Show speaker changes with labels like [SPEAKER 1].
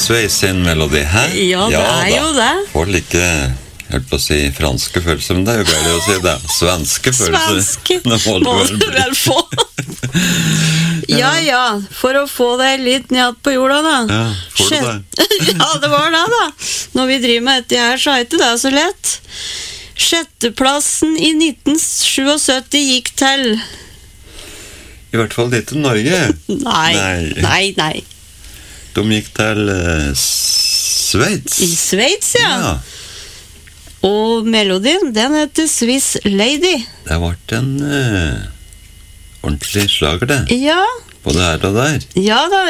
[SPEAKER 1] Sveis sin melodi, hæ?
[SPEAKER 2] Ja, det er jo det.
[SPEAKER 1] Får like, jeg holdt på å si franske følelser, men det er jo gærlig å si det. Svenske følelser.
[SPEAKER 2] Svenske
[SPEAKER 1] Det
[SPEAKER 2] må du vel få. Ja, for å få deg litt ned på jorda da.
[SPEAKER 1] Ja, får du det?
[SPEAKER 2] Ja, det var det da. Når vi driver med dette her, så er ikke det så lett. Sjetteplassen i 1977 gikk til...
[SPEAKER 1] I hvert fall litt til Norge.
[SPEAKER 2] Nei.
[SPEAKER 1] De gikk til Sveits.
[SPEAKER 2] I Sveits, ja. Og melodien, den heter Swiss Lady.
[SPEAKER 1] Det var en ordentlig slager det.
[SPEAKER 2] Ja.
[SPEAKER 1] Både her og der.
[SPEAKER 2] Ja da,